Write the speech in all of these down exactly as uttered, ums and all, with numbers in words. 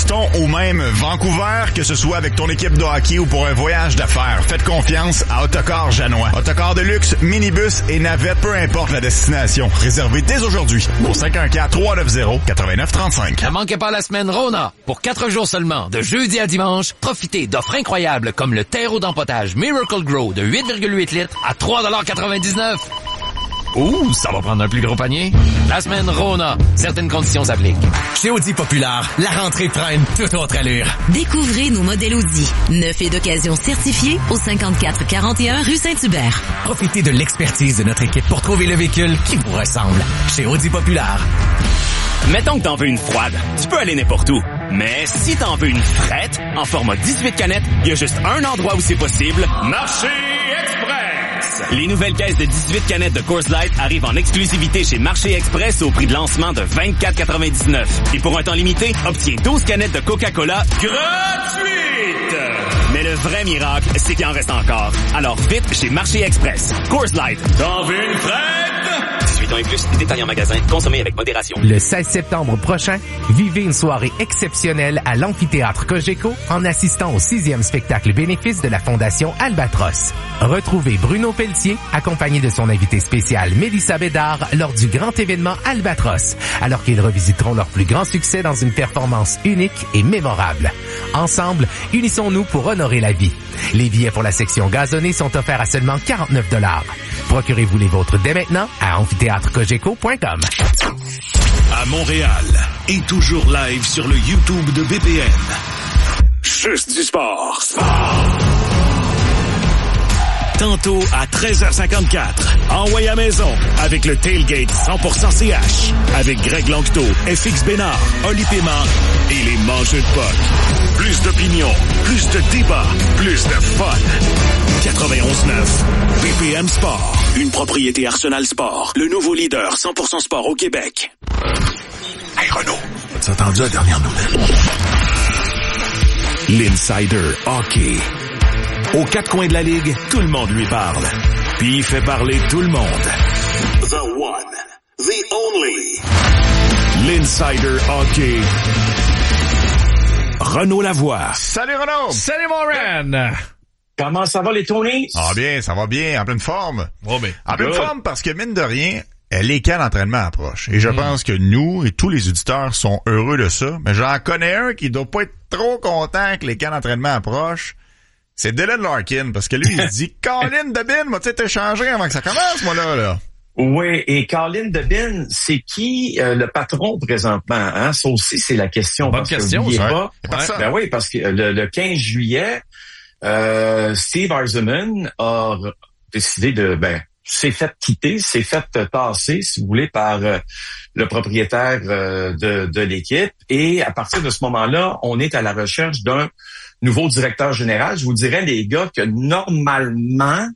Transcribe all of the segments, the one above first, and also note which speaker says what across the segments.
Speaker 1: Boston ou même Vancouver, que ce soit avec ton équipe de hockey ou pour un voyage d'affaires, faites confiance à Autocar Janois. Autocar de luxe, minibus et navette, peu importe la destination. Réservez dès aujourd'hui au cinq un quatre, trois neuf zéro, neuf neuf trois cinq.
Speaker 2: Ne manquez pas la semaine Rona. Pour quatre jours seulement, de jeudi à dimanche, profitez d'offres incroyables comme le terreau d'empotage Miracle Grow de huit virgule huit litres à trois dollars quatre-vingt-dix-neuf. Ouh, ça va prendre un plus gros panier. La semaine Rona. Certaines conditions s'appliquent.
Speaker 3: Chez Audi Populaire, la rentrée prend une toute autre allure.
Speaker 4: Découvrez nos modèles Audi. Neuf et d'occasion certifiés au cinquante-quatre quarante et un rue Saint-Hubert.
Speaker 3: Profitez de l'expertise de notre équipe pour trouver le véhicule qui vous ressemble. Chez Audi Populaire.
Speaker 5: Mettons que t'en veux une froide. Tu peux aller n'importe où. Mais si t'en veux une frette, en format dix-huit canettes, il y a juste un endroit où c'est possible. Marché Express! Les nouvelles caisses de dix-huit canettes de Coors Light arrivent en exclusivité chez Marché Express au prix de lancement de vingt-quatre quatre-vingt-dix-neuf. Et pour un temps limité, obtiens douze canettes de Coca-Cola gratuites! Mais le vrai miracle, c'est qu'il en reste encore. Alors vite chez Marché Express. Coors Light. T'en veux une frette? dix-huit ans et plus, détails en magasin, consommez avec modération.
Speaker 6: Le seize septembre prochain, vivez une soirée exceptionnelle à l'amphithéâtre Cogeco en assistant au sixième spectacle bénéfice de la Fondation Albatros. Retrouvez Bruno Pelletier, accompagné de son invité spécial Mélissa Bédard, lors du grand événement Albatros, alors qu'ils revisiteront leur plus grand succès dans une performance unique et mémorable. Ensemble, unissons-nous pour honorer la vie. Les billets pour la section gazonnée sont offerts à seulement quarante-neuf dollars. Procurez-vous les vôtres dès maintenant à amphithéâtre cogeco point com.
Speaker 7: À Montréal et toujours live sur le YouTube de B P M. Juste du sport. Sport! Tantôt à treize heures cinquante-quatre, envoyé à maison avec le Tailgate cent pour cent C H avec Greg Langto, F X Bénard, Oli Paiement et les mangeux de potes. Plus d'opinion, plus de débat, plus de fun. quatre-vingt-onze neuf B P M Sport, une propriété Arsenal Sport, le nouveau leader cent pour cent sport au Québec. Hey Renaud, as-tu entendu la dernière nouvelle? L'Insider Hockey. Aux quatre coins de la Ligue, tout le monde lui parle. Puis il fait parler tout le monde. The one, the only. L'Insider Hockey. Renaud Lavoie.
Speaker 1: Salut Renaud!
Speaker 8: Salut mon Ren!
Speaker 9: Comment ça va les Tonys?
Speaker 1: Ah bien, ça va bien, en pleine forme.
Speaker 8: Oh, ben,
Speaker 1: en pleine forme parce que mine de rien, les camps d'entraînement approchent. Et je mmh. pense que nous et tous les auditeurs sont heureux de ça. Mais j'en connais un qui doit pas être trop content que les camps d'entraînement approchent. C'est Dylan Larkin, parce que lui, il se dit « Colin Debin, m'a-tu été échangé avant que ça commence, moi, là, là? »
Speaker 9: Oui, et Colin Debin, c'est qui euh, le patron présentement? Hein? Ça aussi, c'est la question.
Speaker 8: Bonne question, ça.
Speaker 9: Pas.
Speaker 1: Ouais.
Speaker 9: Ben oui, parce que le, le quinze juillet, euh, Steve Yzerman a décidé de... ben s'est fait quitter, s'est fait tasser, si vous voulez, par euh, le propriétaire euh, de, de l'équipe. Et à partir de ce moment-là, on est à la recherche d'un nouveau directeur général. Je vous dirais, les gars, que normalement,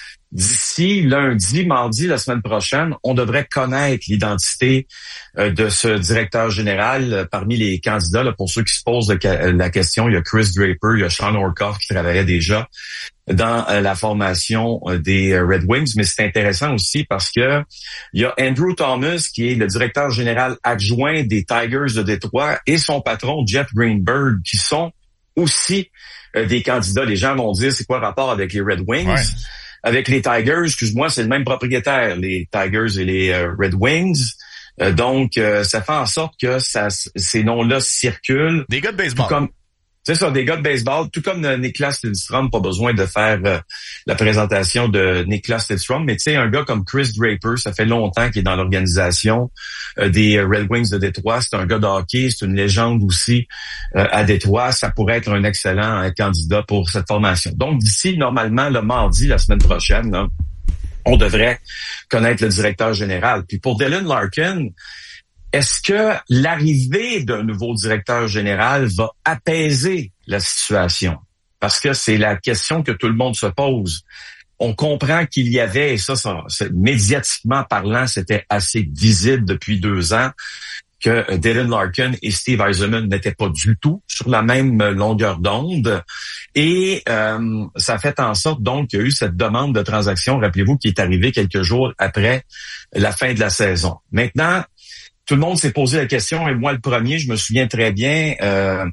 Speaker 9: d'ici lundi, mardi, la semaine prochaine, on devrait connaître l'identité euh, de ce directeur général. Euh, parmi les candidats, là, pour ceux qui se posent le, la question, il y a Chris Draper, il y a Sean Orkoff qui travaillait déjà dans euh, la formation euh, des euh, Red Wings. Mais c'est intéressant aussi parce que il y a Andrew Thomas, qui est le directeur général adjoint des Tigers de Détroit, et son patron, Jeff Greenberg, qui sont aussi euh, des candidats. Les gens vont dire, c'est quoi le rapport avec les Red Wings? Ouais. Avec les Tigers, excuse-moi, c'est le même propriétaire, les Tigers et les euh, Red Wings. Euh, donc, euh, ça fait en sorte que ça, ces noms-là circulent.
Speaker 1: Des gars de baseball.
Speaker 9: Comme, c'est ça, des gars de baseball. Tout comme euh, Niklas Lidstrom, pas besoin de faire euh, la présentation de Niklas Lidstrom, mais tu sais, un gars comme Chris Draper, ça fait longtemps qu'il est dans l'organisation euh, des Red Wings de Détroit. C'est un gars de hockey, c'est une légende aussi euh, à Détroit. Ça pourrait être un excellent euh, candidat pour cette formation. Donc, d'ici, normalement, le mardi, la semaine prochaine, là, on devrait connaître le directeur général. Puis pour Dylan Larkin, est-ce que l'arrivée d'un nouveau directeur général va apaiser la situation? Parce que c'est la question que tout le monde se pose. On comprend qu'il y avait, et ça, ça médiatiquement parlant, c'était assez visible depuis deux ans, que Dylan Larkin et Steve Yzerman n'étaient pas du tout sur la même longueur d'onde. Et euh, ça a fait en sorte donc qu'il y a eu cette demande de transaction, rappelez-vous, qui est arrivée quelques jours après la fin de la saison. Maintenant, tout le monde s'est posé la question, et moi le premier, je me souviens très bien, euh,